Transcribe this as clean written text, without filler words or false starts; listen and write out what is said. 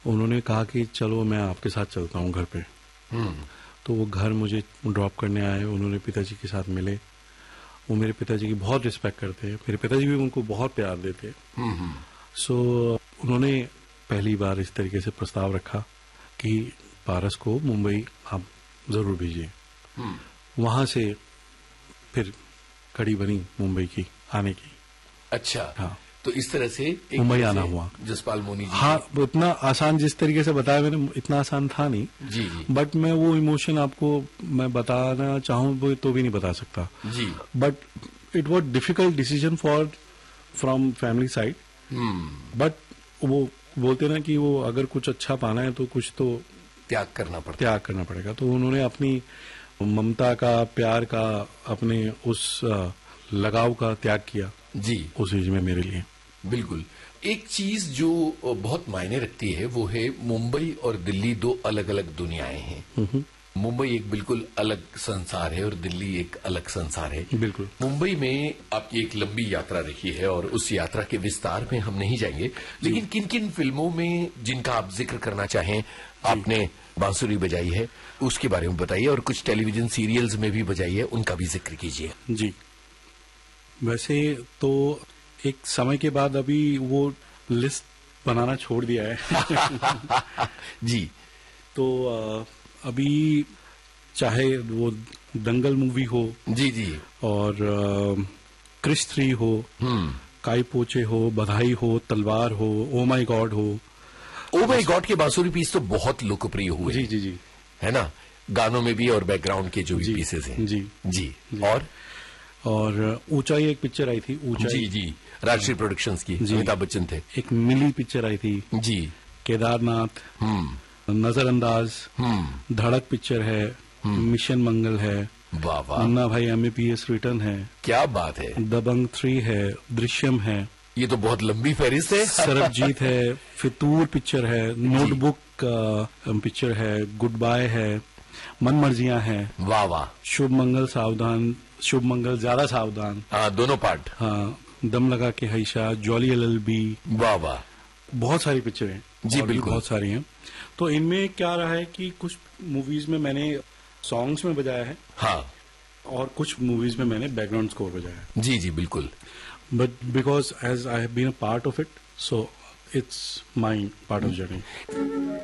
उन्होंने कहा कि चलो मैं आपके साथ चलता हूँ घर पे। तो वो घर मुझे ड्रॉप करने आए, उन्होंने पिताजी के साथ मिले। वो मेरे पिताजी की बहुत रिस्पेक्ट करते हैं, मेरे पिताजी भी उनको बहुत प्यार देते हैं। सो उन्होंने पहली बार इस तरीके से प्रस्ताव रखा कि पारस को मुंबई आप जरूर भेजिए। वहां से फिर कड़ी बनी मुंबई की आने की। अच्छा, हाँ, तो इस तरह से मुंबई आना हुआ। जसपाल मोनी जी। हाँ, इतना आसान जिस तरीके से बताया मैंने, इतना आसान था नहीं। जी जी। बट मैं वो इमोशन आपको मैं बताना चाहूँ तो भी नहीं बता सकता जी। But it was difficult decision from family side. But वो बोलते ना कि वो अगर कुछ अच्छा पाना है तो कुछ तो त्याग करना पड़ेगा। तो उन्होंने अपनी ममता का, प्यार का, अपने उस लगाव का त्याग किया जी उस एज में मेरे लिए। बिल्कुल। एक चीज जो बहुत मायने रखती है वो है मुंबई और दिल्ली दो अलग अलग दुनियाएं हैं। मुंबई एक बिल्कुल अलग संसार है और दिल्ली एक अलग संसार है। बिल्कुल। मुंबई में आपकी एक लंबी यात्रा रही है और उस यात्रा के विस्तार में हम नहीं जाएंगे, लेकिन किन किन फिल्मों में जिनका आप जिक्र करना चाहें, आपने बांसुरी बजाई है, उसके बारे में बताइए, और कुछ टेलीविजन सीरियल्स में भी बजाई है, उनका भी जिक्र कीजिए। जी, वैसे तो एक समय के बाद अभी वो लिस्ट बनाना छोड़ दिया है। जी। तो अभी चाहे वो दंगल मूवी हो, जी जी, और क्रिश 3 हो, काई पोचे हो, बधाई हो, तलवार हो, ओ माई गॉड हो। ओ माई गॉड के बांसुरी पीस तो बहुत लोकप्रिय हुए। जी जी जी, है ना, गानों में भी और बैकग्राउंड के जो भी पीसेस हैं। जी जी। और ऊंचाई एक पिक्चर आई थी, ऊंचाई। जी जी, राजश्री प्रोडक्शंस की, अमिताभ बच्चन थे। एक मिली पिक्चर आई थी। जी। केदारनाथ, नजरअंदाज, धड़क पिक्चर है, मिशन मंगल है, वाह वाह, मुन्ना भाई MAPS रिटर्न है, क्या बात है, दबंग 3 है, दृश्यम है, ये तो बहुत लंबी फहरिस्त है। सरबजीत है, फितूर पिक्चर है, नोटबुक पिक्चर है, गुड बाय है, मन मर्जियां है, वाह वाह, शुभ मंगल सावधान, शुभ मंगल ज्यादा सावधान, हाँ दोनों पार्ट, हाँ, दम लगा के हैशा, जॉली LLB, वाह वाह, बहुत सारी पिक्चर हैं। जी बिल्कुल, बहुत सारी हैं। तो इनमें क्या रहा है कि कुछ मूवीज में मैंने सॉन्ग्स में बजाया है, हाँ, और कुछ मूवीज में मैंने बैकग्राउंड स्कोर बजाया है। जी जी बिल्कुल। But because as I have been a part of it, so it's my part of journey.